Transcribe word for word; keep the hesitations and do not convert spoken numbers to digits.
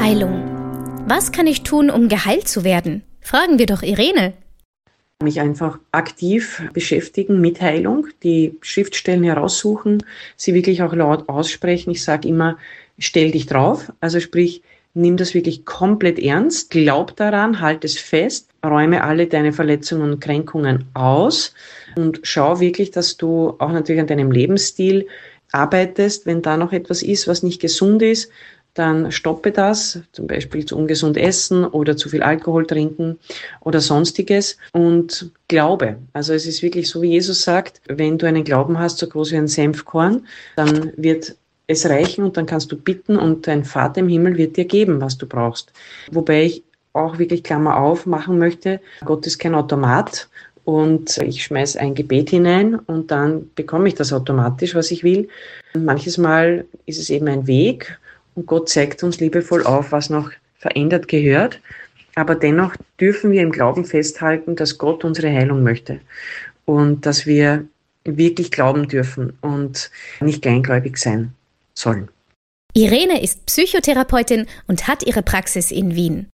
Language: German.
Heilung. Was kann ich tun, um geheilt zu werden? Fragen wir doch Irene. Mich einfach aktiv beschäftigen mit Heilung, die Schriftstellen heraussuchen, sie wirklich auch laut aussprechen. Ich sage immer, stell dich drauf, also sprich, nimm das wirklich komplett ernst, glaub daran, halt es fest, räume alle deine Verletzungen und Kränkungen aus und schau wirklich, dass du auch natürlich an deinem Lebensstil arbeitest. Wenn da noch etwas ist, was nicht gesund ist, dann stoppe das, zum Beispiel zu ungesund essen oder zu viel Alkohol trinken oder sonstiges und glaube. Also es ist wirklich so, wie Jesus sagt, wenn du einen Glauben hast, so groß wie ein Senfkorn, dann wird es reichen und dann kannst du bitten und dein Vater im Himmel wird dir geben, was du brauchst. Wobei ich auch wirklich Klammer auf machen möchte, Gott ist kein Automat und ich schmeiße ein Gebet hinein und dann bekomme ich das automatisch, was ich will. Und manches Mal ist es eben ein Weg, und Gott zeigt uns liebevoll auf, was noch verändert gehört. Aber dennoch dürfen wir im Glauben festhalten, dass Gott unsere Heilung möchte. Und dass wir wirklich glauben dürfen und nicht kleingläubig sein sollen. Irene ist Psychotherapeutin und hat ihre Praxis in Wien.